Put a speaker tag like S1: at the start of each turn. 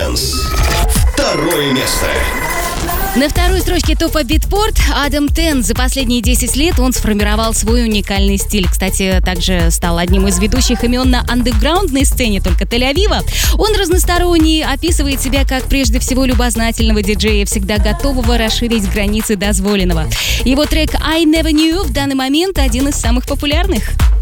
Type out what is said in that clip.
S1: Dance. Второе место.
S2: На второй строчке топа Beatport Адам Тен. За последние 10 лет он сформировал свой уникальный стиль. Кстати, также стал одним из ведущих имен на андеграундной сцене только Тель-Авива. Он разносторонний, описывает себя как прежде всего любознательного диджея, всегда готового расширить границы дозволенного. Его трек I Never Knew в данный момент один из самых популярных.